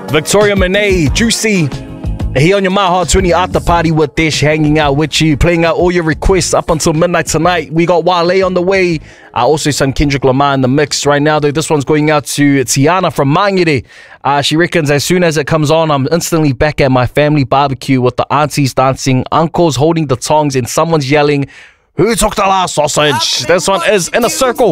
Victoria Monet, Juicy. Here on your My Heart 20 after party with Dish, hanging out with you, playing out all your requests up until midnight tonight. We got Wale on the way. Also some Kendrick Lamar in the mix right now, though. This one's going out to Tiana from Mangere. She reckons as soon as it comes on, I'm instantly back at my family barbecue with the aunties dancing, uncles holding the tongs, and someone's yelling, "Who took the last sausage?" This one is In a Circle.